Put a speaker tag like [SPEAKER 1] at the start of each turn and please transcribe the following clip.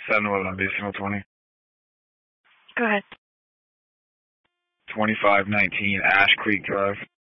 [SPEAKER 1] 7-Eleven, Basinville 20.
[SPEAKER 2] Go ahead.
[SPEAKER 1] 2519 Ash Creek Drive.